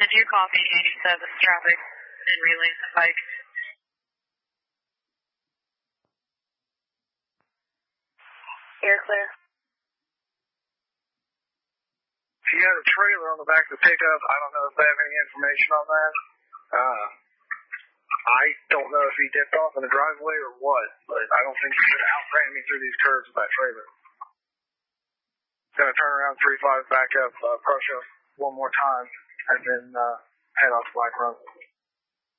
to do coffee 87 traffic and relays the bike. Air clear. He had a trailer on the back of the pickup. I don't know if they have any information on that. I don't know if he dipped off in the driveway or what, but I don't think he could have outran me through these curves with that trailer. Gonna turn around 3-5 back up, approach us one more time, and then head off Black Run.